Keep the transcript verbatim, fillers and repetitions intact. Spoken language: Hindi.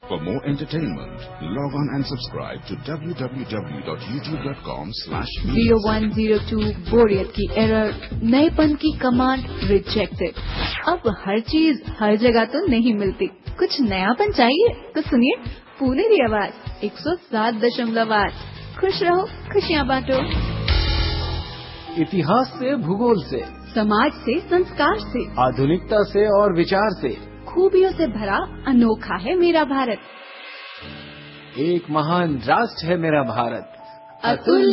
For more entertainment, log on and subscribe to w w w dot youtube dot com slash zero one zero two बोरियत की एरर, नएपन की कमांड रिजेक्टेड। अब हर चीज हर जगह तो नहीं मिलती, कुछ नयापन चाहिए तो सुनिए पुनेरी आवाज एक सौ सात दशमलव आठ। खुश रहो, खुशियाँ बांटो। इतिहास से, भूगोल से, समाज से, संस्कार से, आधुनिकता से और विचार से खूबियों से भरा अनोखा है मेरा भारत। एक महान राष्ट्र है मेरा भारत, अतुल्य